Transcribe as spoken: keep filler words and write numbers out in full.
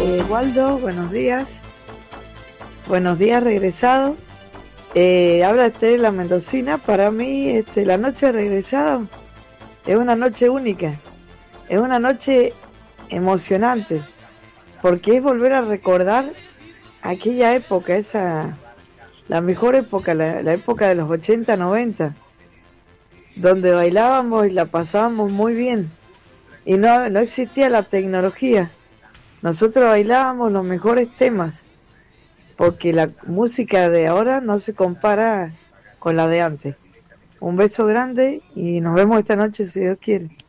Eh, Waldo, buenos días. Buenos días, regresado. Eh, habla Estela Mendocina. Para mí, este, la noche de regresado es una noche única. Es una noche emocionante, porque es volver a recordar aquella época, esa, la mejor época, la, la época de los ochenta, noventa, donde bailábamos y la pasábamos muy bien. Y no, no existía la tecnología. Nosotros bailábamos los mejores temas, porque la música de ahora no se compara con la de antes. Un beso grande y nos vemos esta noche si Dios quiere.